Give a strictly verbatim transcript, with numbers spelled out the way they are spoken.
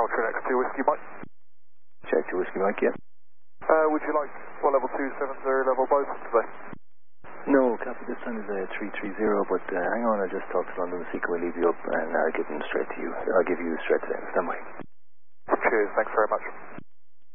Ultra X two Whiskey Mike. Check to Whiskey Mike, yeah. Uh, would you like for level two seven zero level both today? No, copy. This time is a three three zero, but uh, hang on, I'll just talk to London Seeker. We'll leave you up and I'll give them straight to you. I'll give you straight to them. Stand by. Cheers, thanks very much.